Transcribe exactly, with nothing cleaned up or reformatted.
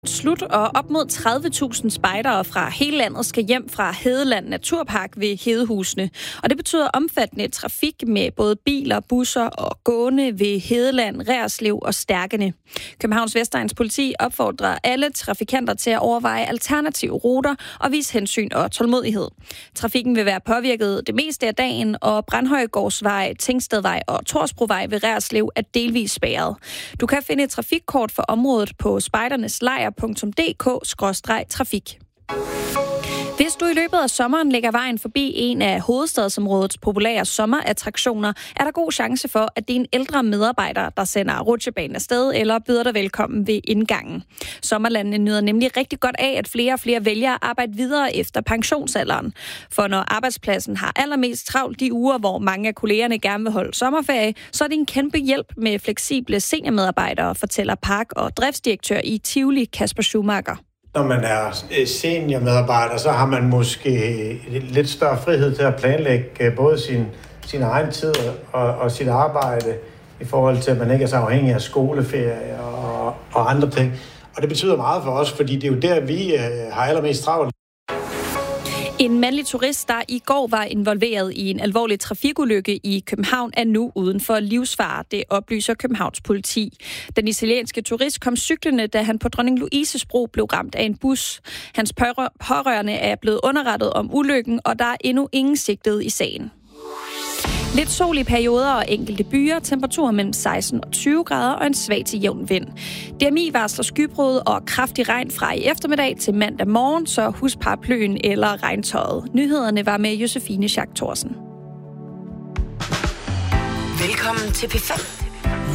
Slut, og op mod tredive tusind spejdere fra hele landet skal hjem fra Hedeland Naturpark ved Hedehusene. Og det betyder omfattende trafik med både biler, busser og gående ved Hedeland, Reerslev og Stærkene. Københavns Vestegns politi opfordrer alle trafikanter til at overveje alternative ruter og vise hensyn og tålmodighed. Trafikken vil være påvirket det meste af dagen, og Brandhøjgårdsvej, Tingstedvej og Torsbrovej ved Reerslev er delvis spærret. Du kan finde et trafikkort for området på spejdernes lejr punktum d k skråstreg trafik. Hvis du i løbet af sommeren lægger vejen forbi en af hovedstadsområdets populære sommerattraktioner, er der god chance for, at det er en ældre medarbejder, der sender rutsjebanen afsted eller byder dig velkommen ved indgangen. Sommerlandene nyder nemlig rigtig godt af, at flere og flere vælger at arbejde videre efter pensionsalderen. For når arbejdspladsen har allermest travlt de uger, hvor mange af kollegerne gerne vil holde sommerferie, så er det en kæmpe hjælp med fleksible seniormedarbejdere, fortæller park- og driftsdirektør i Tivoli, Kasper Schumacher. Når man er seniormedarbejder, så har man måske lidt større frihed til at planlægge både sin, sin egen tid og, og sit arbejde i forhold til, at man ikke er så afhængig af skoleferie og, og andre ting. Og det betyder meget for os, fordi det er jo der, vi har allermest travlt. En mandlig turist, der i går var involveret i en alvorlig trafikulykke i København, er nu uden for livsfare. Det oplyser Københavns politi. Den italienske turist kom cyklende, da han på Dronning Louises Bro blev ramt af en bus. Hans pårørende er blevet underrettet om ulykken, og der er endnu ingen sigtet i sagen. Lidt sol i perioder og enkelte byer, temperaturer mellem seksten og tyve grader og en svag til jævn vind. D M I varsler skybrud og kraftig regn fra i eftermiddag til mandag morgen, så husk paraplyen eller regntøjet. Nyhederne var med Josefine Schack Thorsen. Velkommen til P fem.